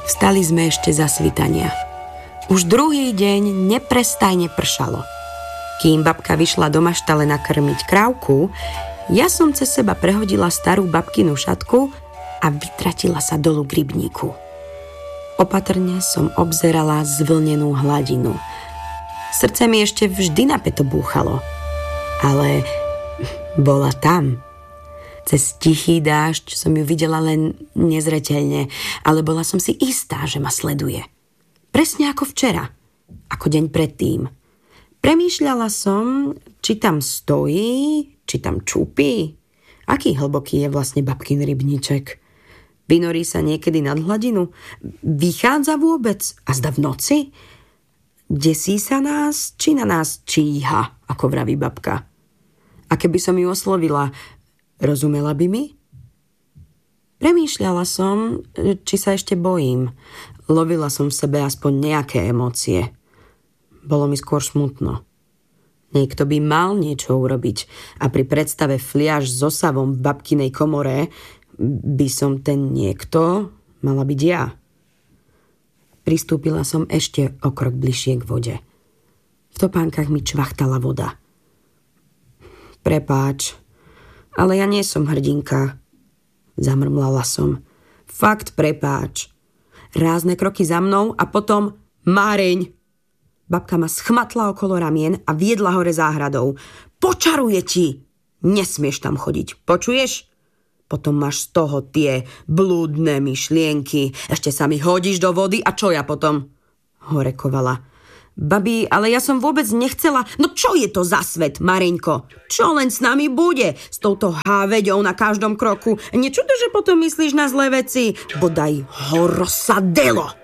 Vstali sme ešte za svitania. Už druhý deň neprestajne pršalo. Kým babka vyšla do maštale nakrmiť krávku, ja som cez seba prehodila starú babkinu šatku a vytratila sa dolu k rybníku. Opatrne som obzerala zvlnenú hladinu. Srdce mi ešte vždy napäto búchalo. Ale bola tam. Cez tichý dážď som ju videla len nezreteľne, ale bola som si istá, že ma sleduje. Presne ako včera, ako deň predtým. Premýšľala som, či tam stojí, či tam čupí. Aký hlboký je vlastne babkin rybníček? Vynorí sa niekedy nad hladinu? Vychádza vôbec? A zda v noci? Desí sa nás, či na nás číha, ako vraví babka? A keby som ju oslovila, rozumela by mi? Premýšľala som, či sa ešte bojím. Lovila som v sebe aspoň nejaké emócie. Bolo mi skôr smutno. Niekto by mal niečo urobiť a pri predstave fliaš s osavom v babkinej komore by som ten niekto mala byť ja. Pristúpila som ešte o krok bližšie k vode. V topánkach mi čvachtala voda. Prepáč, ale ja nie som hrdinka. Zamrmlala som. Fakt prepáč. Rázne kroky za mnou a potom Máreň. Babka ma schmatla okolo ramien a viedla hore záhradou. Počaruje ti! Nesmieš tam chodiť, počuješ? Potom máš z toho tie blúdne myšlienky. Ešte sa mi hodíš do vody a čo ja potom? Horekovala. Babi, ale ja som vôbec nechcela... No čo je to za svet, Mareňko? Čo len s nami bude? S touto háveďou na každom kroku. Nečudo, že potom myslíš na zlé veci. Bodaj horosadelo.